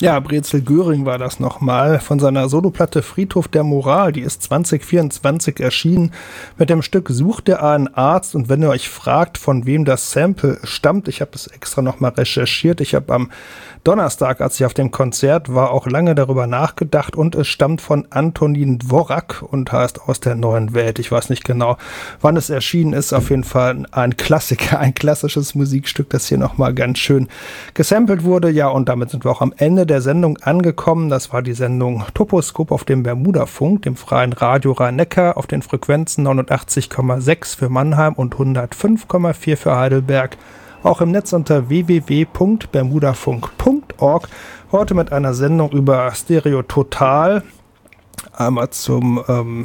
Ja, Brezel Göring war das nochmal von seiner Soloplatte Friedhof der Moral. Die ist 2024 erschienen mit dem Stück Sucht der einen Arzt. Und wenn ihr euch fragt, von wem das Sample stammt, ich habe es extra nochmal recherchiert. Ich habe am Donnerstag, als ich auf dem Konzert war, auch lange darüber nachgedacht und es stammt von Antonin Dvorak und heißt Aus der neuen Welt. Ich weiß nicht genau, wann es erschienen ist. Auf jeden Fall ein Klassiker, ein klassisches Musikstück, das hier nochmal ganz schön gesampelt wurde. Ja, und damit sind wir auch am Ende der Sendung angekommen. Das war die Sendung Toposkop auf dem Bermudafunk, dem freien Radio Rhein-Neckar, auf den Frequenzen 89,6 für Mannheim und 105,4 für Heidelberg. Auch im Netz unter www.bermudafunk.org. Heute mit einer Sendung über Stereo Total. Einmal zum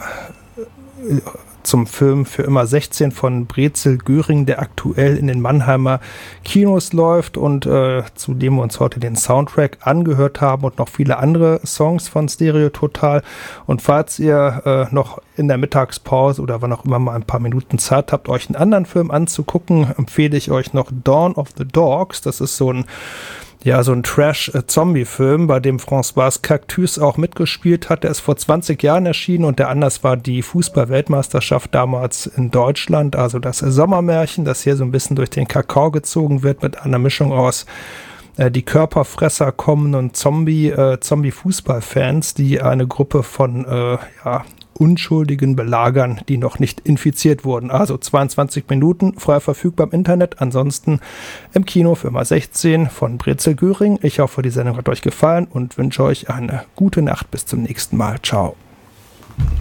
Film Für immer 16 von Brezel Göring, der aktuell in den Mannheimer Kinos läuft und zu dem wir uns heute den Soundtrack angehört haben und noch viele andere Songs von Stereo Total. Und falls ihr noch in der Mittagspause oder wann auch immer mal ein paar Minuten Zeit habt, euch einen anderen Film anzugucken, empfehle ich euch noch Dawn of the Dogs. Das ist so ein Trash-Zombie-Film, bei dem Françoise Cactus auch mitgespielt hat. Der ist vor 20 Jahren erschienen und der Anlass war die Fußball-Weltmeisterschaft damals in Deutschland. Also das Sommermärchen, das hier so ein bisschen durch den Kakao gezogen wird mit einer Mischung aus die Körperfresser kommen und Zombie-Fußballfans, die eine Gruppe von Unschuldigen belagern, die noch nicht infiziert wurden. Also 22 Minuten, frei verfügbar im Internet, ansonsten im Kino für immer 16 von Brezel Göring. Ich hoffe, die Sendung hat euch gefallen und wünsche euch eine gute Nacht. Bis zum nächsten Mal. Ciao.